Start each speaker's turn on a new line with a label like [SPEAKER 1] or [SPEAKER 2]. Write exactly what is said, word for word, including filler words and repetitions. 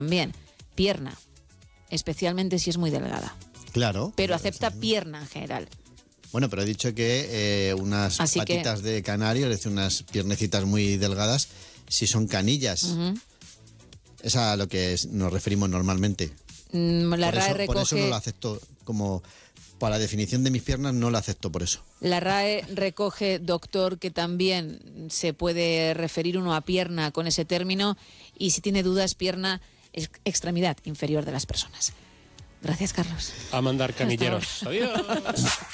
[SPEAKER 1] También, pierna, especialmente si es muy delgada.
[SPEAKER 2] Claro.
[SPEAKER 1] Pero acepta pierna en general.
[SPEAKER 2] Bueno, pero he dicho que eh, unas
[SPEAKER 1] Así
[SPEAKER 2] patitas
[SPEAKER 1] que...
[SPEAKER 2] de canario, es decir, unas piernecitas muy delgadas, si son canillas.
[SPEAKER 1] Uh-huh.
[SPEAKER 2] Es a lo que es, nos referimos normalmente.
[SPEAKER 1] Mm, la
[SPEAKER 2] por
[SPEAKER 1] RAE
[SPEAKER 2] eso,
[SPEAKER 1] recoge...
[SPEAKER 2] por eso no lo acepto como... Para la definición de mis piernas no la acepto por eso.
[SPEAKER 1] La RAE recoge, doctor, que también se puede referir uno a pierna con ese término y si tiene dudas, pierna es extremidad inferior de las personas. Gracias, Carlos.
[SPEAKER 3] A mandar canilleros. Adiós.